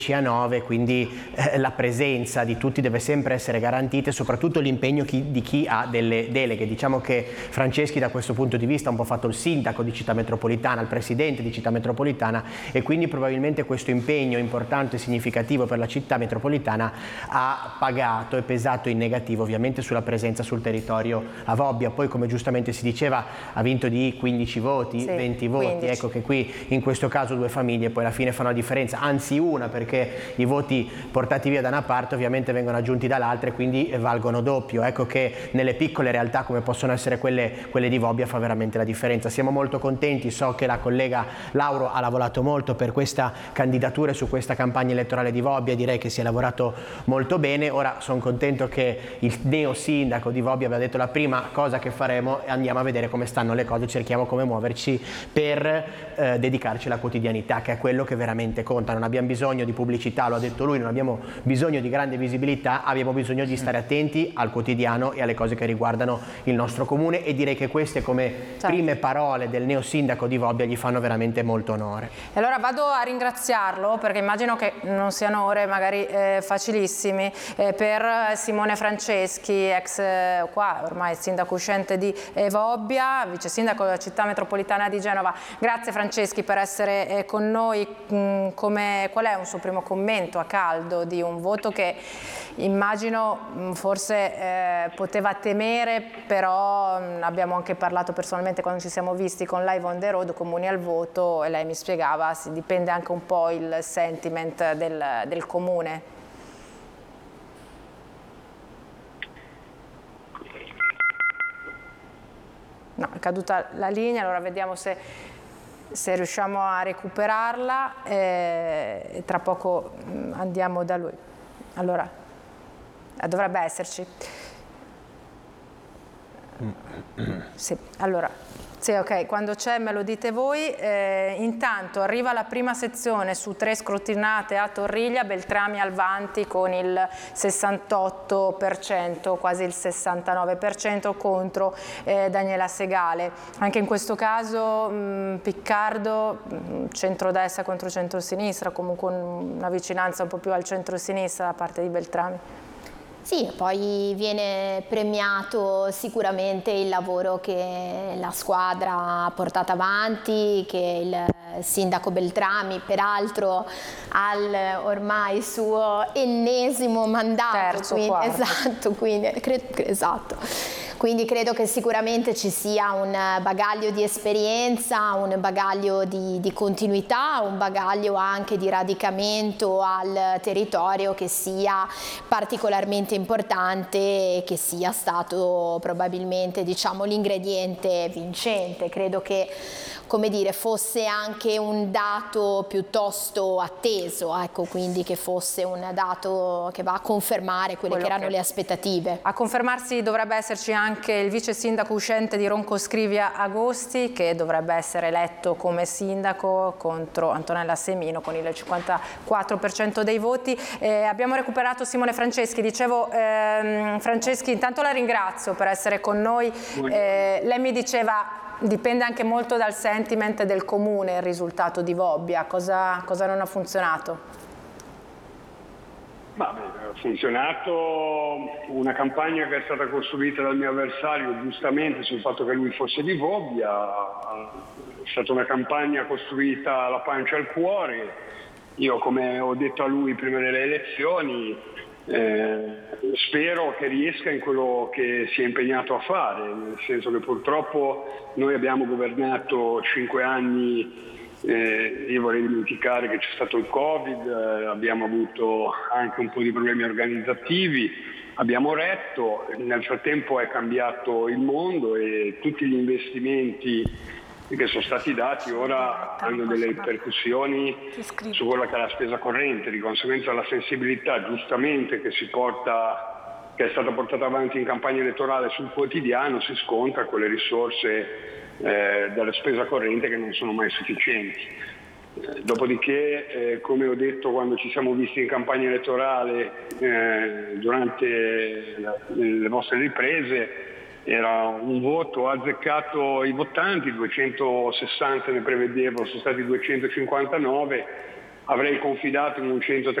a 9, quindi la presenza di tutti deve sempre essere garantita e soprattutto l'impegno di chi ha delle deleghe. Diciamo che Franceschi da questo punto di vista ha un po' fatto il sindaco di Città Metropolitana, il presidente di Città Metropolitana, e quindi probabilmente questo impegno importante e significativo per la Città Metropolitana ha pagato e pesato in negativo ovviamente sulla presenza sul territorio a Vobbia. Poi, come giustamente si diceva, ha vinto di 15 voti, sì, 20 voti, 15. Ecco che qui in questo caso 2 famiglie poi alla fine fanno la differenza, anzi una, perché i voti portati via da una parte ovviamente vengono aggiunti dall'altra e quindi valgono doppio. Ecco che nelle piccole realtà come possono essere quelle di Vobbia fa veramente la differenza. Siamo molto contenti, so che la collega Lauro ha lavorato molto per questa candidatura e su questa campagna elettorale di Vobbia, direi che si è lavorato molto bene. Ora sono contento che il neo sindaco di Vobbia aveva detto: la prima cosa che faremo è andiamo a vedere come stanno le cose, cerchiamo come muoverci per dedicarci alla quotidianità, che è quello che veramente conta. Non abbiamo bisogno di pubblicità, lo ha detto lui, non abbiamo bisogno di grande visibilità, abbiamo bisogno di stare attenti al quotidiano e alle cose che riguardano il nostro comune, e direi che queste come prime parole del neo sindaco di Vobbia gli fanno veramente molto onore. E allora vado a ringraziarlo, perché immagino che non siano ore magari facilissimi, per Simone Franceschi, ex qua ormai sindaco uscente di Vobbia, vice sindaco della Città Metropolitana di Genova. Grazie Franceschi per essere con noi. Qual è un suo primo commento a caldo di un voto che immagino forse poteva temere, però abbiamo anche parlato personalmente quando ci siamo visti con Live on the Road, Comuni al voto, e lei mi spiegava dipende anche un po' il sentiment del comune. No, è caduta la linea, allora vediamo se riusciamo a recuperarla, tra poco andiamo da lui. Allora, dovrebbe esserci. Sì, allora, sì, ok, quando c'è me lo dite voi. Intanto arriva la prima sezione su 3 scrutinate a Torriglia, Beltrami Alvanti con il 68%, quasi il 69% contro Daniela Segale. Anche in questo caso Piccardo, centrodestra contro centrosinistra, comunque una vicinanza un po' più al centrosinistra da parte di Beltrami. Sì, poi viene premiato sicuramente il lavoro che la squadra ha portato avanti, che il sindaco Beltrami peraltro al ormai suo ennesimo mandato. Terzo, quarto. Esatto, esatto. Quindi credo che sicuramente ci sia un bagaglio di esperienza, un bagaglio di continuità, un bagaglio anche di radicamento al territorio che sia particolarmente importante e che sia stato probabilmente, diciamo, l'ingrediente vincente. Credo che, come dire, fosse anche un dato piuttosto atteso, ecco, quindi che fosse un dato che va a confermare quelle che erano le aspettative. A confermarsi dovrebbe esserci anche il vice sindaco uscente di Ronco Scrivia Agosti, che dovrebbe essere eletto come sindaco contro Antonella Semino con il 54% dei voti. Abbiamo recuperato Simone Franceschi. Dicevo, Franceschi, intanto la ringrazio per essere con noi. Lei mi diceva dipende anche molto dal sentiment del comune il risultato di Vobbia. Cosa non ha funzionato? Ha funzionato una campagna che è stata costruita dal mio avversario giustamente sul fatto che lui fosse di Vobbia. È stata una campagna costruita alla pancia al cuore. Io, come ho detto a lui prima delle elezioni, spero che riesca in quello che si è impegnato a fare, nel senso che purtroppo noi abbiamo governato 5 anni. Io vorrei dimenticare che c'è stato il Covid, abbiamo avuto anche un po' di problemi organizzativi, abbiamo retto, nel frattempo è cambiato il mondo e tutti gli investimenti che sono stati dati ora hanno delle ripercussioni su quella che è la spesa corrente, di conseguenza la sensibilità giustamente che è stata portata avanti in campagna elettorale sul quotidiano si scontra con le risorse della spesa corrente che non sono mai sufficienti. Dopodiché, come ho detto quando ci siamo visti in campagna elettorale durante le vostre riprese, era un voto azzeccato ai votanti, 260 ne prevedevo, sono stati 259, avrei confidato in un centro